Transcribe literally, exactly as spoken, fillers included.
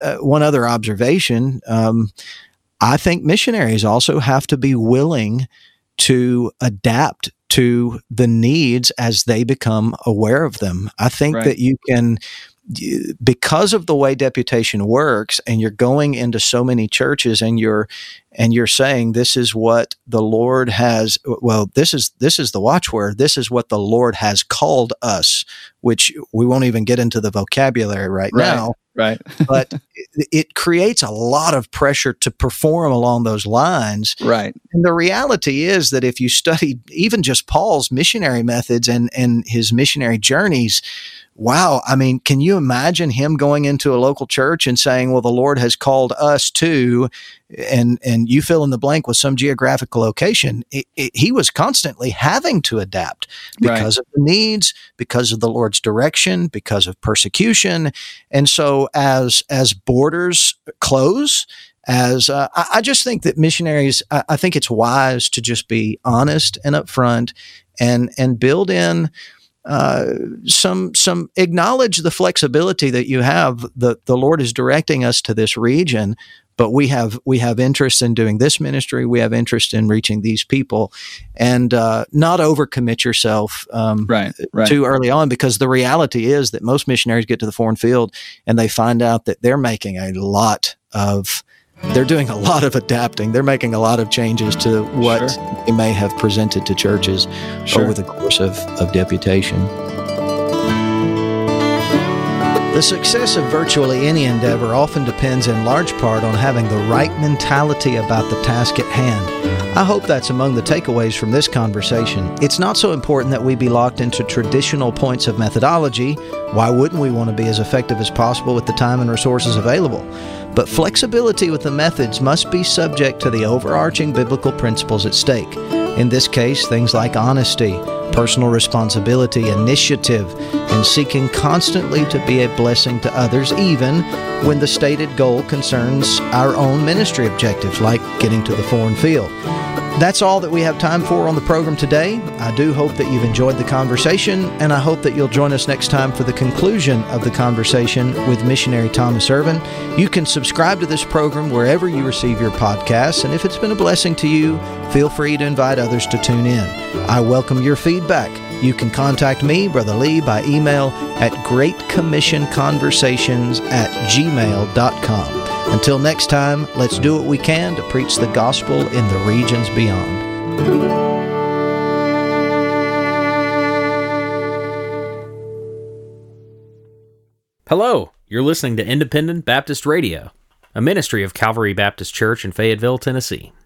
uh, one other observation. Um, I think missionaries also have to be willing to adapt to the needs as they become aware of them. I think Right. that you can, because of the way deputation works, and you're going into so many churches, and you're and you're saying, this is what the Lord has, well, this is this is the watchword, this is what the Lord has called us, which we won't even get into the vocabulary right, Right. now. Right. But it, it creates a lot of pressure to perform along those lines. Right. And the reality is that if you study even just Paul's missionary methods and, and his missionary journeys, wow, I mean, can you imagine him going into a local church and saying, well, the Lord has called us to, and and you fill in the blank with some geographical location. It, it, he was constantly having to adapt because Right. of the needs, because of the Lord's direction, because of persecution. And so as as borders close, as uh, I, I just think that missionaries, I, I think it's wise to just be honest and upfront, and and build in uh, some some acknowledge the flexibility that you have. The the Lord is directing us to this region, but we have we have interest in doing this ministry. We have interest in reaching these people, and uh, not overcommit yourself um, Right. Right. too early on, because the reality is that most missionaries get to the foreign field and they find out that they're making a lot of they're doing a lot of adapting. They're making a lot of changes to what Sure. they may have presented to churches Sure. over the course of, of deputation. The success of virtually any endeavor often depends in large part on having the right mentality about the task at hand. I hope that's among the takeaways from this conversation. It's not so important that we be locked into traditional points of methodology. Why wouldn't we want to be as effective as possible with the time and resources available? But flexibility with the methods must be subject to the overarching biblical principles at stake. In this case, things like honesty, personal responsibility, initiative, and seeking constantly to be a blessing to others, even when the stated goal concerns our own ministry objectives, like getting to the foreign field. That's all that we have time for on the program today. I do hope that you've enjoyed the conversation, and I hope that you'll join us next time for the conclusion of the conversation with missionary Thomas Ervin. You can subscribe to this program wherever you receive your podcasts, and if it's been a blessing to you, feel free to invite others to tune in. I welcome your feedback. You can contact me, Brother Lee, by email at great commission conversations at gmail dot com. Until next time, let's do what we can to preach the gospel in the regions beyond. Hello, you're listening to Independent Baptist Radio, a ministry of Calvary Baptist Church in Fayetteville, Tennessee.